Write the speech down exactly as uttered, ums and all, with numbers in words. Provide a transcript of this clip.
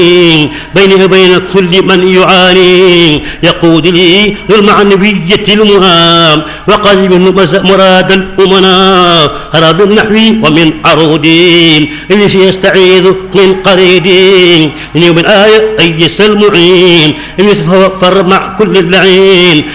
بيني وبين كل من يعاني يقود لي ذو المعنوية المهام وقلب مراد الأمناء رب نحوي ومن عرودي اللي يستعيذ من قريدي من يوم الآية أيس المعين اللي فر مع كل اللعين